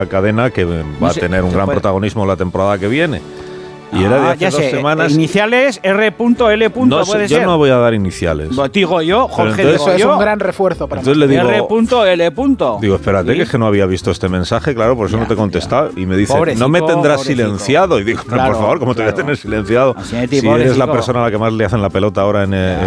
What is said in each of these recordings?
cadena que va a tener un gran protagonismo la temporada que viene. Y era de hace 2 semanas. Iniciales R.L. No, puede yo ser. no voy a dar iniciales. Digo yo, Jorge, entonces, digo eso yo. es un gran refuerzo para entonces le digo, R.L. Digo, espérate, que es que no había visto este mensaje, claro, por eso no te he contestado. Y me dice, Pobrecito, no me tendrás pobrecito. silenciado. Y digo, Claro, por favor, ¿cómo te voy a tener silenciado? Asinetti, si eres la pobrecito. persona a la que más le hacen la pelota ahora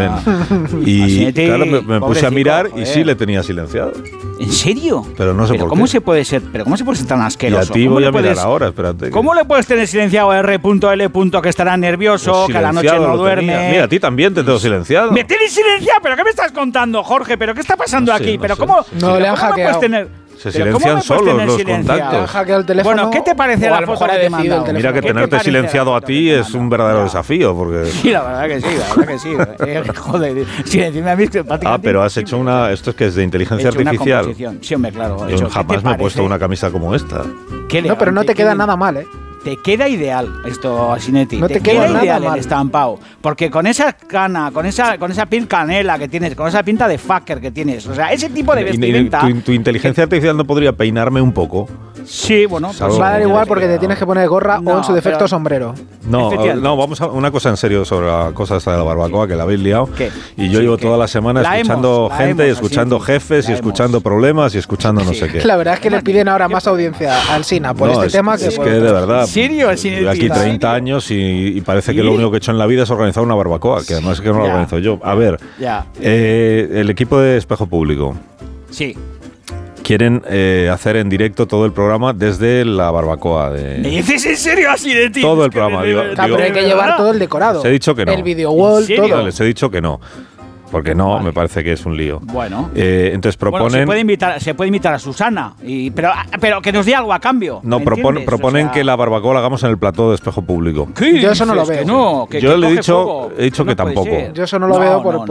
y Asinetti, claro, me puse a pobrecito, mirar y joder. sí le tenía silenciado. ¿En serio? Pero no sé por ¿cómo qué. se puede ser? ¿Pero cómo se puede ser tan Y asqueroso? a ti ¿Cómo voy le a mirar puedes- ahora, espérate. ¿Cómo le puedes tener silenciado a R.L. que estará nervioso, Pues que a la noche silenciado no lo duerme? tenía. Mira, a ti también te tengo silenciado. ¿Me tienes silenciado? ¿Pero qué me estás contando, Jorge? ¿Pero qué está pasando No sé, aquí? no ¿Pero sé. cómo? No, le han ¿cómo me puedes hackeado. tener? Se ¿Pero cómo silencian me puedes solos tener los silenciado? contactos. Han hackeado el teléfono. Bueno, ¿qué te parece o la a lo foto mejor que ha te he decidido el mandado? teléfono. Mira que ¿Qué te tenerte parece silenciado la a foto que ti te he es un mandado? verdadero Ya. desafío, porque Sí, la verdad que sí, la verdad que sí. Joder, silenciarme a mí es que prácticamente pero has imposible. hecho esto es que es de inteligencia He hecho una artificial. composición. Sí, hombre, claro. he Yo hecho. ¿Qué jamás te me he puesto parece? una camisa como esta. Qué No, pero no elegante, te queda qué- nada mal, ¿eh? Te queda ideal esto, Asinetti. No te queda queda nada ideal mal. el estampado. Porque con esa cana, con esa piel canela que tienes, con esa pinta de fucker que tienes, o sea, ese tipo de Y vestimenta. tu inteligencia artificial no podría peinarme un poco. Sí, bueno, pues Salvo- Va a dar igual porque te tienes que poner gorra No, o en su defecto pero- sombrero. No, Efectivamente. no, vamos a una cosa en serio sobre la cosa esta de la barbacoa, que la habéis liado. ¿Qué? Y yo Sí, llevo ¿qué? toda la semana La escuchando hemos, gente, y así escuchando es, jefes, y la escuchando hemos. problemas, y escuchando no Sí. sé qué. La verdad es que le piden ahora más audiencia al Sina por No, este tema que es por que de otros. verdad. ¿En serio? Asinetti? Llevo aquí ¿En 30 serio? años y parece que ¿Sí? lo único que he hecho en la vida es organizar una barbacoa, que además es que no la Ya. organizo yo. A ver, Ya. el equipo de Espejo Público Sí. quieren hacer en directo todo el programa desde la barbacoa ¿Me de... dices en serio, Asinetti? Todo el Es que programa, de- digo- de- Claro, pero hay que de llevar verdad. todo el decorado. Les he dicho que no. El video wall, ¿En serio? todo. Les he dicho que no, porque no, Vale. me parece que es un lío. Bueno. Entonces Bueno, proponen... se puede invitar a Susana, pero que nos dé algo a cambio. No, ¿me proponen entiendes? O sea, que la barbacoa la hagamos en el plató de Espejo Público. ¿qué Yo eso no lo dices? veo. Que no, que, Yo que le he coge dicho- fuego. he dicho que No puede tampoco. ser. Yo eso no lo veo por-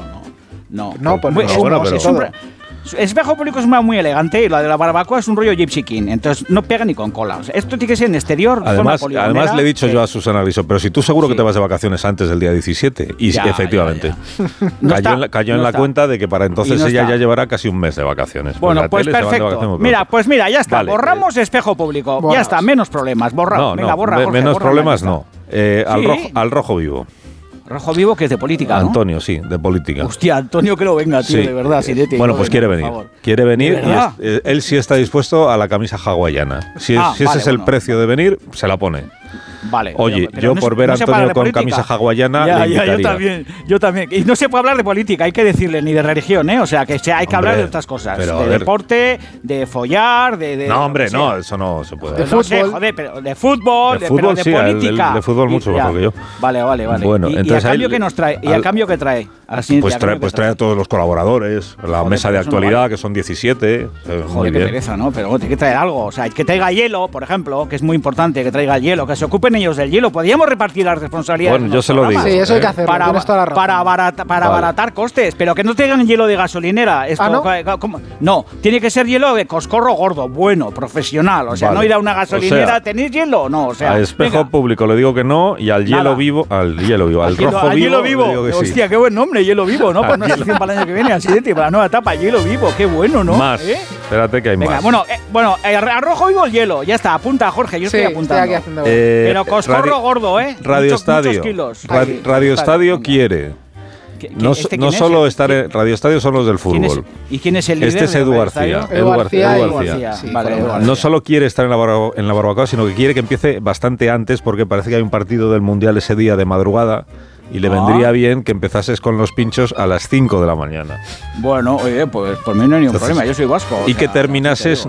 No, por Pues, humos bueno, y pero- todo. Espejo Público es muy elegante y la de la barbacoa es un rollo Gypsy King, entonces no pega ni con cola. O sea, esto tiene que ser en exterior. Además, zona poligonera, además le he dicho que- yo a Susana Griso, pero si tú seguro que Sí. te vas de vacaciones antes del día 17. Y Ya, efectivamente, ya. No está, cayó en no la está. cuenta de que para entonces Y no ella está. ya llevará casi un mes de vacaciones. Bueno, la pues tele se van de perfecto. vacaciones muy Mira, pronto. pues mira, ya está. Vale. Borramos Espejo Público. Borras. Ya está, menos problemas. Borra. No, Venga, no, borra, Jorge, menos borra problemas la no. lista. Sí. Al rojo vivo. Rojo Vivo, que es de política, ¿no? Antonio, sí, de política. Hostia, Antonio, que lo venga, tío, Sí. de verdad. Sinetti, Bueno, no pues venga, quiere por venir. favor. Quiere venir ¿De verdad? y él sí está dispuesto a la camisa hawaiana. Si ese vale, es el bueno. precio de venir, se la pone. Vale. Oye, pero yo no por se- ver a no se puede Antonio hablar de con política. camisa hawaiana Ya, le yo invitaría. yo también. Y no se puede hablar de política, hay que decirle, ni de religión, ¿eh? O sea, que hay que hablar Hombre, de otras cosas. pero, De a ver. deporte, de follar, de No, hombre, lo que no, sea. eso no se puede. De No sé, fútbol. joder, pero de fútbol, De pero fútbol, de sí, política. de fútbol mucho Y- mejor ya. que yo. Vale. Bueno, ¿Y entonces a cambio ahí- qué nos trae? ¿Y a al- cambio qué trae? Así, Pues ¿y a cambio qué trae a todos los colaboradores, la Joder, mesa pero de eso no actualidad, vale. que son 17. Muy Joder, qué bien. pereza, ¿no? Pero tiene que traer algo. O sea, que traiga hielo, por ejemplo, que es muy importante que traiga hielo, que se ocupen ellos del hielo. Podríamos repartir las responsabilidades. Bueno, en yo los se lo programas. digo. Sí, eso hay que hacerlo. Para, Tienes toda la razón. para Vale. abaratar costes, pero que no traigan hielo de gasolinera. Esto, ¿Ah, no? ¿cómo? No, tiene que ser hielo de coscorro gordo, bueno, profesional. O sea, Vale. no ir a una O gasolinera, sea, ¿tenéis hielo? No, o sea. A Espejo venga. Público le digo que no, y al Nada. hielo vivo, al rojo Al vivo, hielo le vivo. digo que sí. Hostia, qué buen nombre, hielo vivo, ¿no? Para Al una hielo. sección para el año que viene, así para la nueva etapa, hielo vivo, qué bueno, ¿no? Más. ¿Eh? Espérate que hay Venga, más. bueno, a rojo vivo el hielo, ya está, apunta Jorge, yo Sí, estoy apuntando. aquí haciendo. Pero coscorro gordo, ¿eh? Radio Muchos Estadio. kilos. Radio Estadio Venga. quiere. No, ¿Este no quién es? solo estar en Radio Estadio son los del ¿Quién es? fútbol. ¿Y quién es el líder? Este es de Edu Radio García. Estadio? Edu García Edu y- García. Sí, Vale, con Edu Edu García. No solo quiere estar en la barbacoa, sino que quiere que empiece bastante antes, porque parece que hay un partido del Mundial ese día de madrugada y le vendría bien que empezases con los pinchos a las 5 de la mañana. Bueno, oye, pues por mí no hay ningún Entonces, problema, yo soy vasco. o Y que sea, terminases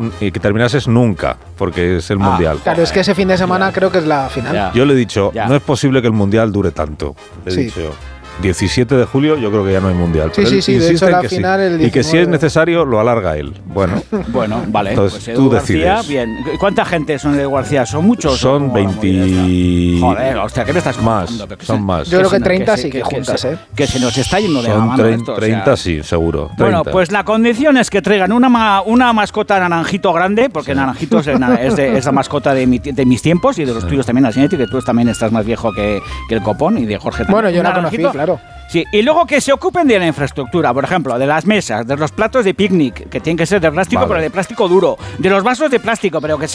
nunca, porque es el Ah, Mundial. Claro, es que ese fin de semana creo que es la final. Ya. Yo le he dicho, Ya. no es posible que el Mundial dure tanto. Le he Sí. dicho, 17 de julio yo creo que ya no hay Mundial. Sí, Pero sí, él sí, de insiste hecho, en la que sí. final el Y que si es 19. necesario lo alarga él. Bueno, Bueno, vale. Entonces, pues tú Edu García, decides. bien. ¿Cuánta gente son de Edu García? ¿Son muchos? son ¿O cómo va la movida 20... esta? Joder, hostia, ¿qué me estás Más, contando? Pero que son se- más. Yo creo que se- 30 se- sí que juntas, se- ¿eh? Que se nos está yendo de la Son mano esto, o sea. 30, sí, seguro. 30. Bueno, pues la condición es que traigan una mascota naranjito grande, porque naranjito es la mascota de de mis tiempos y de los tuyos también, Asinetti, que tú también estás más viejo que el copón y de Jorge también. Bueno, yo Un la conocí, naranjito, claro. Sí, y luego que se ocupen de la infraestructura, por ejemplo, de las mesas, de los platos de picnic, que tienen que ser de plástico, Vale. pero de plástico duro, de los vasos de plástico, pero que